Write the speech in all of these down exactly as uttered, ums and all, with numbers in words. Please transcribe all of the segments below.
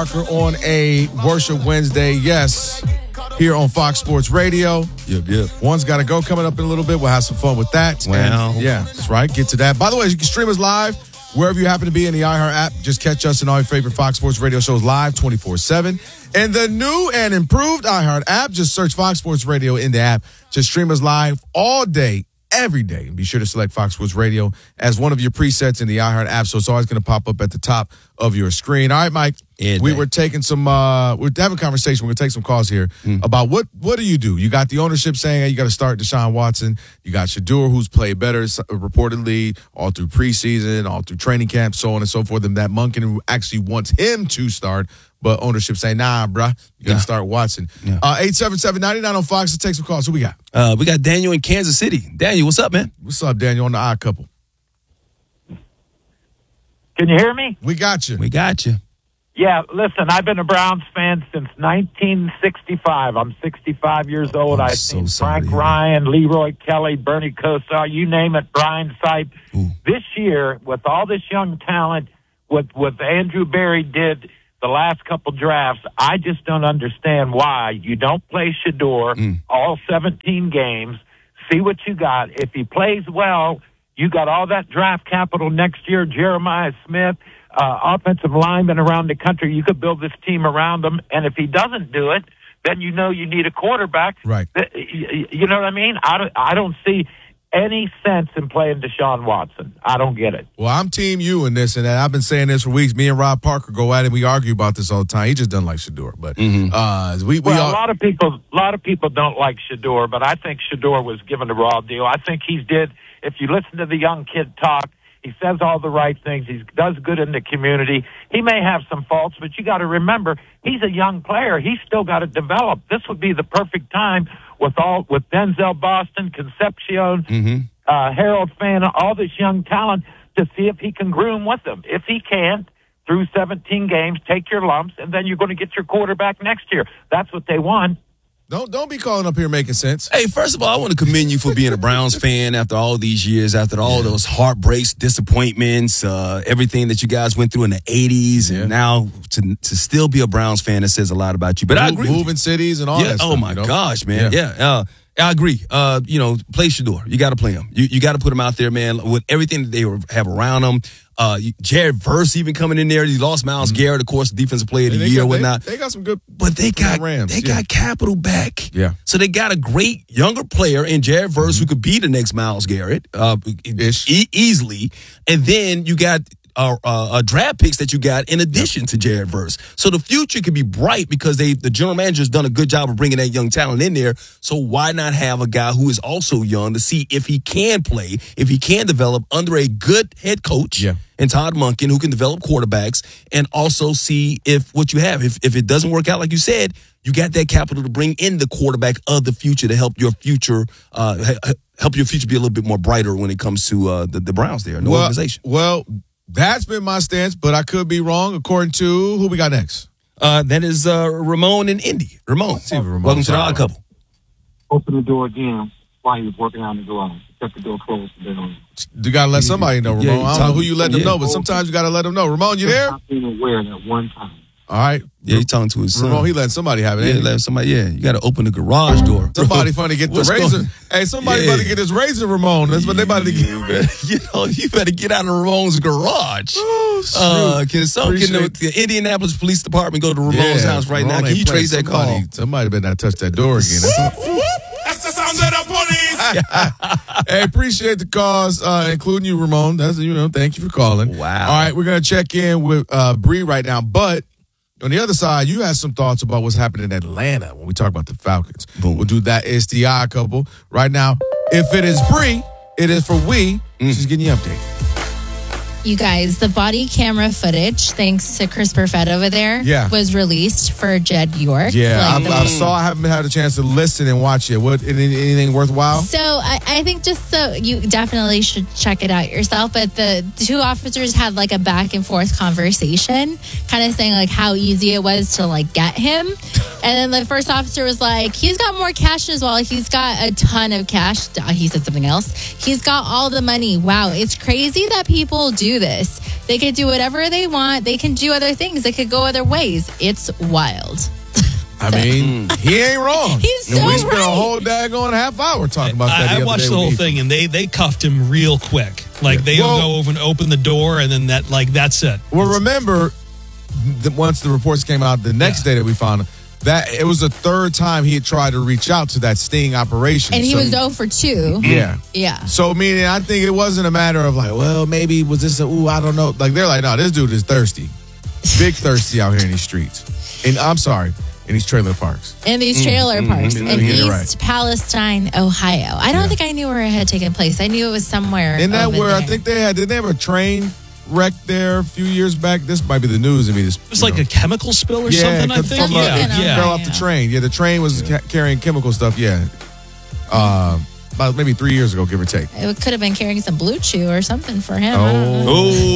Parker on a Worship Wednesday. Yes, here on Fox Sports Radio. Yep, yep. One's got to go coming up in a little bit. We'll have some fun with that. Well. And, yeah, that's right. Get to that. By the way, you can stream us live wherever you happen to be in the iHeart app. Just catch us in all your favorite Fox Sports Radio shows live twenty-four seven. And the new and improved iHeart app, just search Fox Sports Radio in the app. Just stream us live all day, every day. And be sure to select Fox Sports Radio as one of your presets in the iHeart app, so it's always going to pop up at the top of your screen. All right, Mike. Yeah, we man. were taking some, uh, we're having a conversation. We're going to take some calls here mm. about what, what do you do? You got the ownership saying, hey, you got to start Deshaun Watson. You got Shedeur, who's played better, reportedly, all through preseason, all through training camp, so on and so forth. And that Monken who actually wants him to start, but ownership saying, nah, bruh, you got to yeah. start Watson. Yeah. Uh, eight seven seven, nine nine on Fox to take some calls. Who we got? Uh, we got Daniel in Kansas City. Daniel, what's up, man? What's up, Daniel, on the Odd Couple? Can you hear me? We got you. We got you. Yeah, listen, I've been a Browns fan since nineteen sixty-five. I'm sixty-five years old. I'm I've so seen sorry, Frank man. Ryan, Leroy Kelly, Bernie Kosar, you name it, Brian Sipe. Ooh. This year, with all this young talent, what, what Andrew Berry did the last couple drafts, I just don't understand why you don't play Shedeur Mm. all seventeen games, see what you got. If he plays well, you got all that draft capital next year, Jeremiah Smith, uh, offensive linemen around the country. You could build this team around him. And if he doesn't do it, then you know you need a quarterback. Right. You know what I mean? I don't, I don't see any sense in playing Deshaun Watson. I don't get it. Well, I'm team you in this and that. I've been saying this for weeks. Me and Rob Parker go at it. We argue about this all the time. He just doesn't like Shedeur. But mm-hmm. uh, we, we well, all... a lot of people, a lot of people don't like Shedeur, but I think Shedeur was given a raw deal. I think he did. If you listen to the young kid talk, he says all the right things. He does good in the community. He may have some faults, but you got to remember, he's a young player. He's still got to develop. This would be the perfect time with all with Denzel Boston, Concepcion, mm-hmm. uh, Harold Fana, all this young talent to see if he can groom with them. If he can't, through seventeen games, take your lumps, and then you're going to get your quarterback next year. That's what they want. Don't don't be calling up here making sense. Hey, first of all, I want to commend you for being a Browns fan after all these years, after all yeah. those heartbreaks, disappointments, uh, everything that you guys went through in the eighties, and yeah. now to to still be a Browns fan, that says a lot about you. But Move, I agree. Moving cities and all yeah, that stuff. Oh, my you know? gosh, man. Yeah. yeah uh, I agree. Uh, you know, play Shedeur. You got to play him. You you got to put him out there, man, with everything that they have around him. Uh, Jared Verse even coming in there. He lost Myles mm-hmm. Garrett, of course, defensive player of the year, got, whatnot. They, they got some good, but they got Rams. they yeah. got capital back. Yeah. So they got a great younger player in Jared Verse mm-hmm. who could be the next Myles Garrett, uh, e- easily. And then you got uh, uh, uh, draft picks that you got in addition yep. to Jared Verse. So the future could be bright because they the general manager's done a good job of bringing that young talent in there. So why not have a guy who is also young to see if he can play, if he can develop under a good head coach yeah. and Todd Monken who can develop quarterbacks, and also see if what you have, if, if it doesn't work out like you said, you got that capital to bring in the quarterback of the future to help your future uh, help your future be a little bit more brighter when it comes to uh, the, the Browns there in the well, organization. Well, that's been my stance, but I could be wrong. According to who we got next? Uh, that is uh, Ramon and Indy. Ramon, see Ramon welcome to the Odd Couple. Open the door again while he was working out the garage. Kept the door closed. Then you got to let somebody know, Ramon. Yeah, I don't talking, know who you let them yeah. know, but sometimes you got to let them know. Ramon, you there? Not being aware at one time. All right. Yeah, he's talking to his son. Ramon, he letting somebody have it. Yeah, let somebody. Yeah, you got to open the garage door. Somebody funny get the What's razor. going- Hey, somebody Yeah. about to get his razor, Ramon. That's what they about to get. You better, you know, you better get out of Ramon's garage. Oh, shoot. Uh, can so can the, Appreciate- the Indianapolis Police Department go to Ramon's Yeah, house right Ramon now? Can ain't you playing trace that somebody, call? Somebody better not touch that door again. That's the sound of the police. Hey, appreciate the calls, uh, including you, Ramon. That's you know, thank you for calling. Wow. All right, we're gonna check in with uh, Bree right now, but on the other side, you had some thoughts about what's happening in Atlanta when we talk about the Falcons. Boom. We'll do that. It's the Odd Couple right now. If it is Bree, it is for we. Mm. She's getting you updated. You guys, the body camera footage, thanks to Chris Perfett over there, Yeah. was released for Jed York. Yeah, Like I, the- I saw. I haven't had a chance to listen and watch it. What any, anything worthwhile? So I, I think just so you definitely should check it out yourself. But the two officers had like a back and forth conversation, kind of saying like how easy it was to like get him. And then the first officer was like, he's got more cash in his wallet. He's got a ton of cash. He said something else. He's got all the money. Wow, it's crazy that people do this. They could do whatever they want. They can do other things. They could go other ways. It's wild. I mean, he ain't wrong. He's and so we spent right. a whole daggone half hour talking about that. I, the I other watched day the whole with thing, and they they cuffed him real quick. Like Yeah. they Well- go over and open the door, and then that like that's it. Well, remember, the, once the reports came out the next Yeah. day that we found him, that it was the third time he had tried to reach out to that sting operation. And he So- was zero for two. Yeah. Yeah. So, meaning, I think it wasn't a matter of like, well, maybe was this a, ooh, I don't know. Like, they're like, no, this dude is thirsty. Big thirsty out here in these streets. And I'm sorry, in these trailer parks. In these trailer parks mm, in get it East right. Palestine, Ohio. I don't Yeah. think I knew where it had taken place. I knew it was somewhere. Isn't that over where I there. think they had, did they have a train wreck there a few years back? This might be the news. I mean, this, It was like a chemical spill or yeah, something. I from, think. uh, Yeah, Something, yeah. fell off the train. Yeah, the train was ca- carrying chemical stuff. Yeah. Uh, about maybe three years ago, give or take. It could have been carrying some Blue Chew or something for him. I don't know.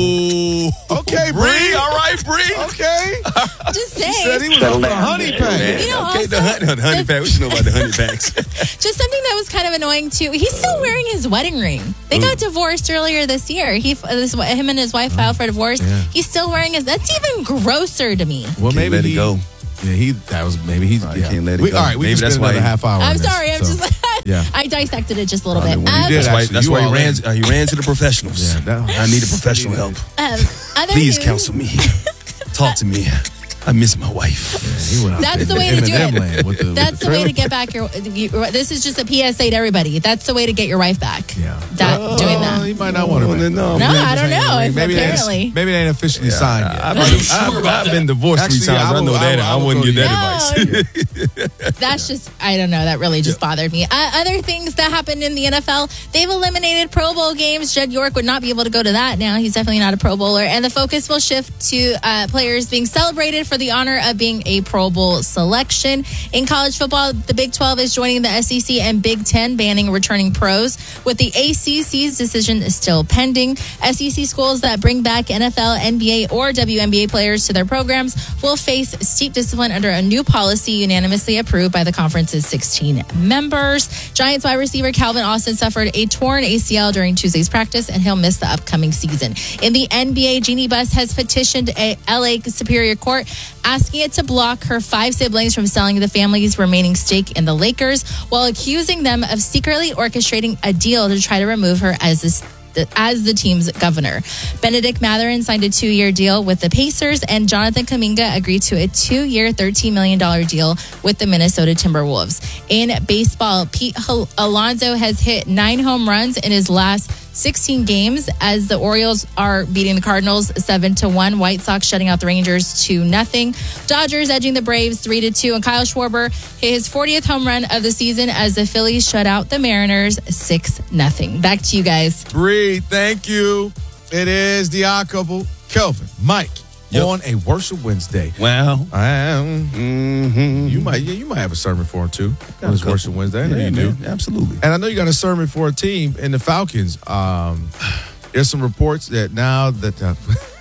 Oh, Okay, Bree. Bree. All right, Bree. Okay. Just He said saying. he was on the honey pack. You know, okay, also, the honey, the honey the- pack. What you know about the honey packs? Just something that was kind of annoying too. He's still wearing his wedding ring. They got divorced earlier this year. He, this, him and his wife filed for divorce. Yeah. He's still wearing his. That's even grosser to me. Well, Can't maybe let it he, go. Yeah, he. That was maybe he. I yeah. can't let it we, go. All right, we Maybe just that's spent why another he- half hour. I'm on this, sorry. I'm so. just. Yeah. I dissected it just a little Probably bit. when he Um, did. That's why, Actually, that's you why he all ran. in. Uh, he ran to the professionals. Yeah, that- I need a professional help. um, other Please news- counsel me. Talk to me. I miss my wife. He went out That's there the way in to do Eminem it. land with the- with That's the way trailer to get back your. You, this is just a P S A to everybody. That's the way to get your wife back. Yeah. That Oh, doing that. He might not want to. No, no, no. No, I don't know. Maybe they ain't- Apparently. maybe they ain't officially signed yet. I've been, I've, I've been divorced Actually, three times. yeah, I I, know will- that. I I, will- I will wouldn't go give to that you. advice. That's just, I don't know. That really just bothered me. Uh, other things that happened in the N F L, they've eliminated Pro Bowl games. Jed York would not be able to go to that now. He's definitely not a Pro Bowler. And the focus will shift to uh, players being celebrated for the honor of being a Pro Bowl selection. In college football, the Big twelve is joining the S E C and Big ten, banning returning pros, with the A C C's decision still pending. S E C schools that bring back N F L, N B A, or W N B A players to their programs will face steep discipline under a new policy unanimously approved by the conference's sixteen members. Giants wide receiver Calvin Austin suffered a torn A C L during Tuesday's practice, and he'll miss the upcoming season. In the N B A, Jeannie Buss has petitioned a L A Superior Court asking it to block her five siblings from selling the family's remaining stake in the Lakers, while accusing them of secretly orchestrating a deal to try to remove her as this as the team's governor. Benedict Mathurin signed a two-year deal with the Pacers, and Jonathan Kuminga agreed to a two-year, thirteen million dollars deal with the Minnesota Timberwolves. In baseball, Pete Alonso has hit nine home runs in his last sixteen games as the Orioles are beating the Cardinals seven to one. White Sox shutting out the Rangers two nothing. Dodgers edging the Braves three to two, and Kyle Schwarber hit his fortieth home run of the season as the Phillies shut out the Mariners six nothing. Back to you guys. Bree, thank you. It is the odd couple, Kelvin, Mike, Yep. on a Worship Wednesday. Wow. Um, Mm-hmm. you might, yeah, you might have a sermon for him too. On this Worship Wednesday, I know you do. Absolutely. And I know you got a sermon for a team in the Falcons. Um, there's some reports that now that uh,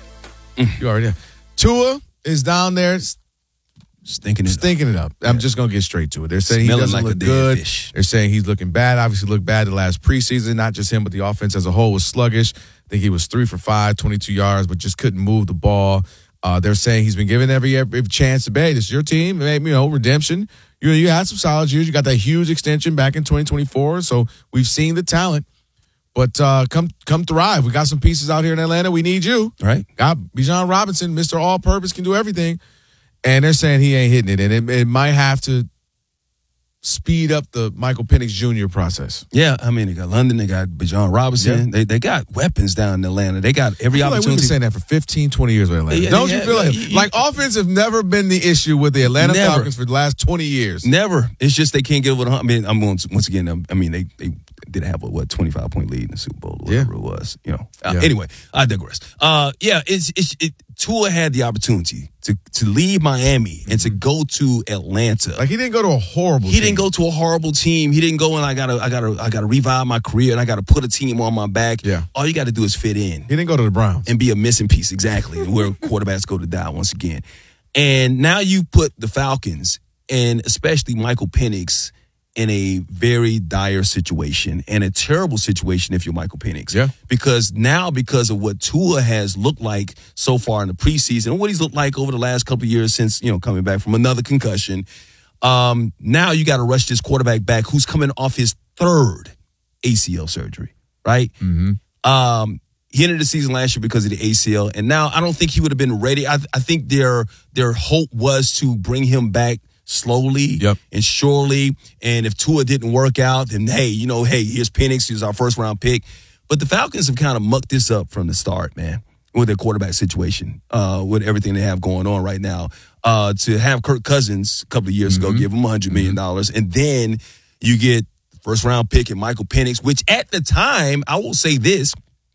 you already know. Tua is down there Stinking it up. stinking it up. I'm just gonna get straight to it. They're saying Smelling he doesn't like a look dead good. fish. They're saying he's looking bad. Obviously, looked bad the last preseason. Not just him, but the offense as a whole was sluggish. I think he was three for five, twenty-two yards, but just couldn't move the ball. Uh, they're saying he's been given every every chance to. Hey, this is your team. Maybe, you know, redemption. You you had some solid years. You got that huge extension back in twenty twenty-four. So we've seen the talent. But uh, come come thrive. We got some pieces out here in Atlanta. We need you. Right. Got Bijan Robinson, Mister All-Purpose, can do everything. And they're saying he ain't hitting it. And it, it might have to speed up the Michael Penix Junior process. Yeah, I mean, they got London, they got Bijan Robinson. Yeah. They they got weapons down in Atlanta. They got every I feel like we've been opportunity. saying that for fifteen, twenty years with Atlanta. Yeah, Don't yeah, you feel like yeah, like offense have never been the issue with the Atlanta Never. Falcons for the last twenty years? Never. It's just they can't get over the hump. I mean, I'm going to, once again, um, I mean, they, they did have a, what, twenty-five point lead in the Super Bowl or whatever Yeah. it was, you know. Uh, Yeah. Anyway, I digress. Uh, yeah, it's, it's, it, Tua had the opportunity to, to leave Miami and to go to Atlanta. Like he didn't go to a horrible He team. didn't go to a horrible team. He didn't go and I gotta, I gotta, I gotta revive my career and I gotta put a team on my back. Yeah. All you gotta do is fit in He didn't go to the Browns. and be a missing piece, exactly, where quarterbacks go to die once again. And now you put the Falcons and especially Michael Penix in a very dire situation and a terrible situation if you're Michael Penix. Yeah. Because now, because of what Tua has looked like so far in the preseason and what he's looked like over the last couple of years since, you know, coming back from another concussion, um, now you got to rush this quarterback back who's coming off his third A C L surgery, right? Mm-hmm. Um, he ended the season last year because of the A C L, and now I don't think he would have been ready. I, I think their their hope was to bring him back slowly yep. and surely. And if Tua didn't work out, then hey, you know, hey, here's Penix. He's our first round pick. But the Falcons have kind of mucked this up from the start, man, with their quarterback situation, uh, with everything they have going on right now. Uh, to have Kirk Cousins a couple of years mm-hmm. ago, give him one hundred million dollars, and then you get first round pick and Michael Penix, which at the time, I will say this.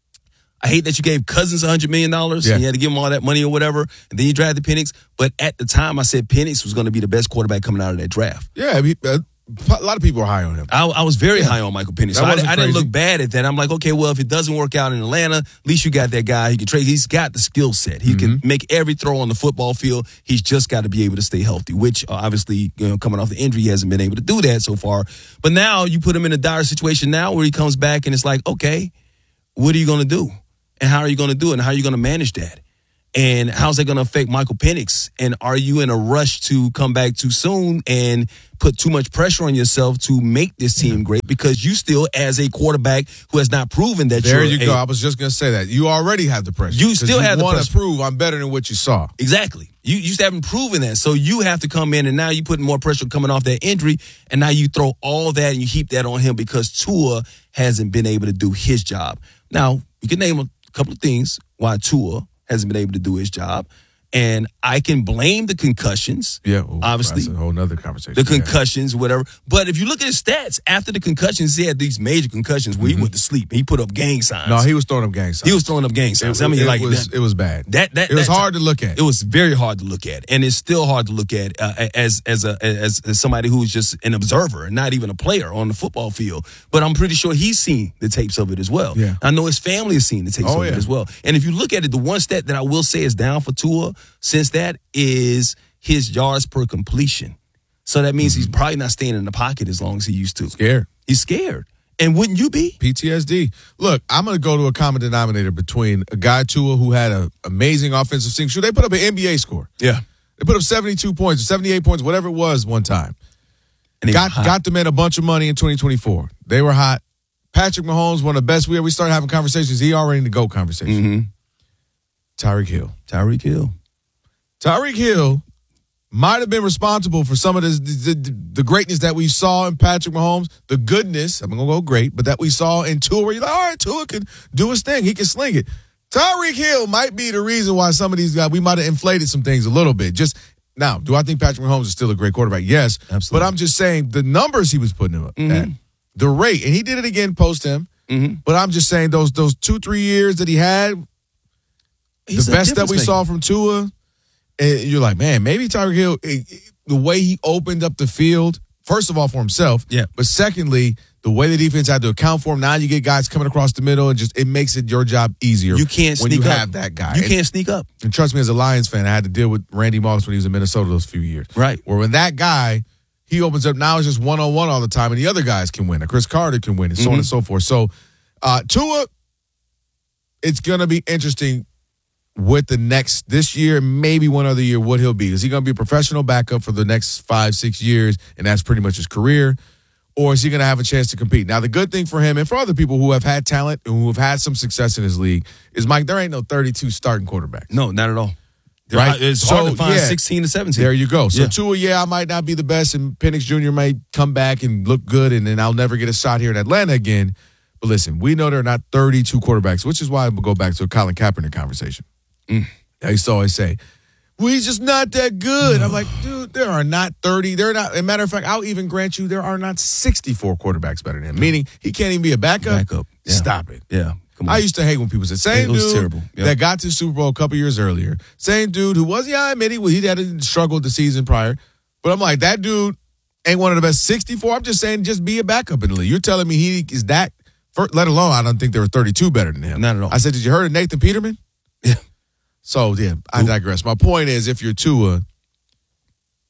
I hate that you gave Cousins one hundred million dollars. Yeah. And you had to give him all that money or whatever. And then you drafted Penix. But at the time, I said Penix was going to be the best quarterback coming out of that draft. Yeah, I mean, uh, a lot of people are high on him. I, I was very yeah. high on Michael Penix. So I, I didn't look bad at that. I'm like, okay, well, if it doesn't work out in Atlanta, at least you got that guy. He can trade. He's got the skill set. He mm-hmm. can make every throw on the football field. He's just got to be able to stay healthy, which uh, obviously, you know, coming off the injury, he hasn't been able to do that so far. But now you put him in a dire situation now where he comes back and it's like, okay, what are you going to do? And how are you going to do it? And how are you going to manage that? And how's that going to affect Michael Penix? And are you in a rush to come back too soon and put too much pressure on yourself to make this team great? Because you still, as a quarterback who has not proven that there you're you a, go. I was just going to say that. You already have the pressure. You still have the pressure. You want to prove I'm better than what you saw. Exactly. You, you still haven't proven that. So you have to come in, and now you're putting more pressure coming off that injury, and now you throw all that and you heap that on him because Tua hasn't been able to do his job. Now, you can name a couple of things why Tua hasn't been able to do his job. And I can blame the concussions. Yeah, well, obviously. That's a whole nother conversation. The concussions, yeah. whatever. But if you look at his stats, after the concussions, he had these major concussions where mm-hmm. he went to sleep. He put up gang signs. No, he was throwing up gang signs. He was throwing up gang signs. It, I mean, it like was, that, it was bad. That that it was that hard time, to look at. It was very hard to look at, and it's still hard to look at uh, as as a as, as somebody who's just an observer and not even a player on the football field. But I'm pretty sure he's seen the tapes of it as well. Yeah. I know his family has seen the tapes oh, of yeah. it as well. And if you look at it, the one stat that I will say is down for Tua since that is his yards per completion. So that means mm-hmm. he's probably not staying in the pocket as long as he used to. Scared. He's scared. And wouldn't you be? P T S D. Look, I'm going to go to a common denominator between a guy, Tua, who had an amazing offensive scene. Sure, they put up an N B A score. Yeah. They put up seventy-two points, seventy-eight points, whatever it was one time. And got got them in a bunch of money in twenty twenty-four. They were hot. Patrick Mahomes, one of the best. We we started having conversations. He already in the GOAT conversation. Mm-hmm. Tyreek Hill. Tyreek Hill. Tyreek Hill might have been responsible for some of this, the, the, the greatness that we saw in Patrick Mahomes, the goodness, I'm going to go great, but that we saw in Tua, where you're like, all right, Tua can do his thing. He can sling it. Tyreek Hill might be the reason why some of these guys, we might have inflated some things a little bit. Just now, do I think Patrick Mahomes is still a great quarterback? Yes. Absolutely. But I'm just saying the numbers he was putting him mm-hmm. at, the rate, and he did it again post him. Mm-hmm. But I'm just saying those those two, three years that he had, He's the best that we maker. saw from Tua, and you're like, man, maybe Tyreek Hill, it, it, the way he opened up the field, first of all, for himself, yeah. but secondly, the way the defense had to account for him. Now you get guys coming across the middle, and just it makes it your job easier. You can't when sneak you up. have that guy. You and, can't sneak up. And trust me, as a Lions fan, I had to deal with Randy Moss when he was in Minnesota those few years. Right. Where when that guy, he opens up, now it's just one-on-one all the time, and the other guys can win. And Chris Carter can win, and so mm-hmm. on and so forth. So, uh, Tua, it's going to be interesting with the next, this year, maybe one other year, what he'll be. Is he going to be a professional backup for the next five, six years, and that's pretty much his career? Or is he going to have a chance to compete? Now, the good thing for him and for other people who have had talent and who have had some success in his league is, Mike, there ain't no thirty-two starting quarterbacks. No, not at all. Right? It's so, hard to find yeah, sixteen to seventeen. There you go. So, yeah. Tua, yeah, I might not be the best, and Penix Junior may come back and look good, and then I'll never get a shot here in Atlanta again. But listen, we know there are not thirty-two quarterbacks, which is why we'll go back to a Colin Kaepernick conversation. Mm. I used to always say, well, he's just not that good. I'm like, dude, there are not thirty. There are not. As a matter of fact, I'll even grant you there are not sixty-four quarterbacks better than him. Meaning he can't even be a backup. Backup. Yeah. Stop it. Yeah. Come on. I used to hate when people said, same it was dude terrible. Yep. that got to the Super Bowl a couple years earlier. Same dude who was, yeah, I admit he, he had struggled the season prior. But I'm like, that dude ain't one of the best sixty-four. I'm just saying just be a backup in the league. You're telling me he is that, first, let alone I don't think there were thirty-two better than him. Not at all. I said, did you heard of Nathan Peterman? Yeah. So, yeah, I digress. My point is, if you're Tua,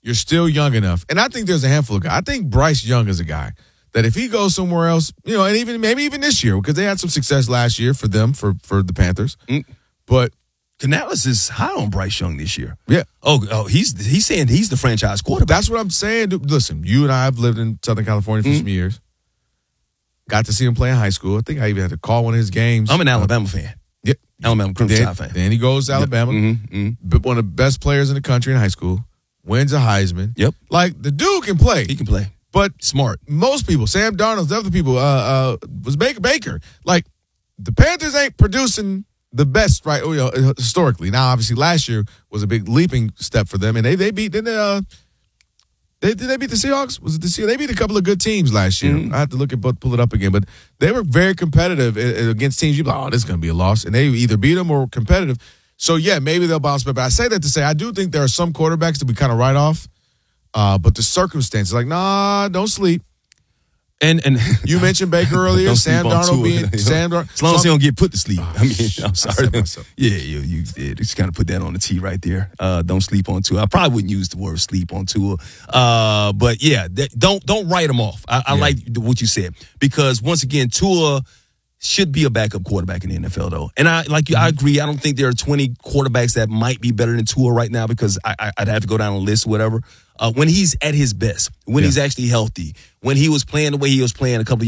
you're still young enough. And I think there's a handful of guys. I think Bryce Young is a guy that if he goes somewhere else, you know, and even maybe even this year, because they had some success last year for them, for, for the Panthers. Mm. But Canales is high on Bryce Young this year. Yeah. Oh, oh, he's he's saying he's the franchise quarterback. That's what I'm saying. Dude. Listen, you and I have lived in Southern California for mm. some years. Got to see him play in high school. I think I even had to call one of his games. I'm an Alabama uh, fan. Yeah. Alabama Crimson then, Tide fan. Then he goes to Alabama. Yep. Mm-hmm, mm-hmm. One of the best players in the country in high school. Wins a Heisman. Yep. Like, the dude can play. He can play. But smart. Most people, Sam Darnold, the other people, uh, uh, was Baker Baker. Like, the Panthers ain't producing the best, right? You know, historically. Now, obviously, last year was a big leaping step for them, and they they beat didn't they, uh, they did they beat the Seahawks? Was it the Seahawks? They beat a couple of good teams last year. Mm-hmm. I have to look at but pull it up again, but they were very competitive against teams. You're like, oh, this is going to be a loss, and they either beat them or competitive. So yeah, maybe they'll bounce back. But I say that to say I do think there are some quarterbacks that we kind of write off, uh, but the circumstances, like, nah, don't sleep. And and you mentioned Baker earlier, Sam Darnold being Sam Darnold. As long as he don't get put to sleep. Oh, I mean, I'm sorry. myself. Yeah, you you did. Just kind of put that on the tee right there. Uh, don't sleep on Tua. I probably wouldn't use the word sleep on Tua. Uh, but yeah, that, don't don't write him off. I, I yeah. like what you said because once again, Tua should be a backup quarterback in the N F L though. And I like you. I agree. I don't think there are twenty quarterbacks that might be better than Tua right now because I, I, I'd have to go down a list or whatever. Uh, when he's at his best, when yeah. he's actually healthy, when he was playing the way he was playing a couple of